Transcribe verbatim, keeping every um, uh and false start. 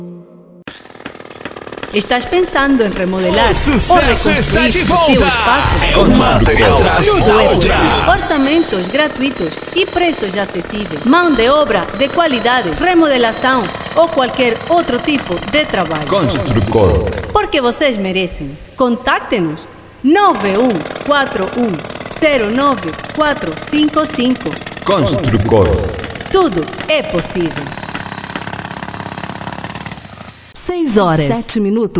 Estás pensando em remodelar O ou sucesso está de reconstruir o volta! teu espaço? É uma atrás Tudo da é outra. possível. Orçamentos gratuitos e preços acessíveis. Mão de obra de qualidade, remodelação ou qualquer outro tipo de trabalho. Construcor. Porque vocês merecem. Contacte-nos nove um quatro um zero nove quatro cinco cinco. Construcor. Tudo é possível. Seis horas, sete minutos.